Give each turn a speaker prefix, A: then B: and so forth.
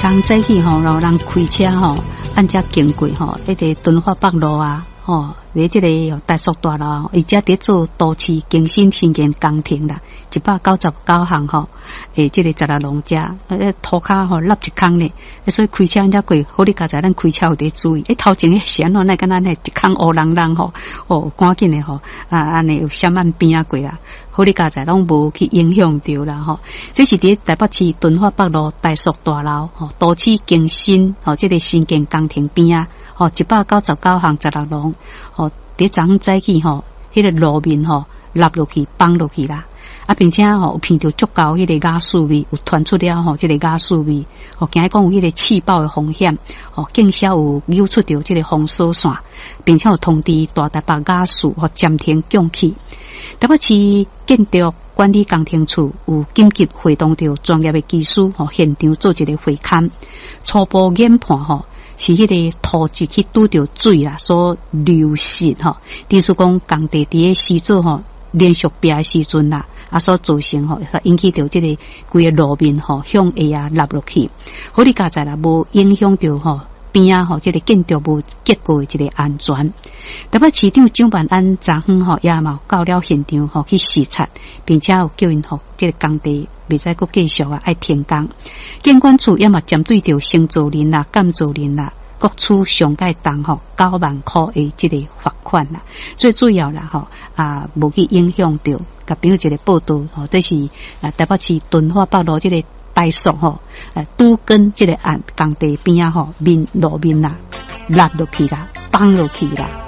A: 昨早起吼，然后人开车吼，按遮经过吼，迄个敦化北路啊，吼，伫即个大速大路，伊遮伫做都市更新新建工程啦，199项吼，即个十六弄遮，涂骹吼落一空咧，所以开车按遮过，好你家在咱开车有得注意，头前迄线咯，那敢若一空乌人人吼，赶紧诶吼，安尼有闪按边啊过啦。好你家在拢无去影响到啦吼，这是伫台北市敦化北路大速大楼吼，都市更新吼，即个新建工程边啊，吼199项16弄吼，伫昨早起吼，迄个路面吼落落去放落去啦，并且吼有闻到足够迄个雅素味，有传出了吼，即个雅素味，惊讲有迄个气爆的风险，更少有扭出着即个风锁线，并且有通知大台北雅素暂停供气。台北市建筑管理工程处有紧急会动着专业的技师现场做一个会勘，初步研判是迄个土质去拄着水啦所流失例如讲工地伫个施作连续壁时阵啦，所造成引起着即个规个路面向下落落去，好你家在啦无影响着边啊即个建筑物结构的一个安全。台北市长蒋万安昨昏也嘛到了现场去视察，并且有叫因即个工地袂使阁继续爱停工。建管处也嘛针对着新造林啦、减造林啦，各处上盖重9万块的即个罚款啦。最主要啦无去影响到，甲朋友一个报道这是台北市敦化北路即个大速拄跟即个工地边啊路面啦落落去啦，放落去啦。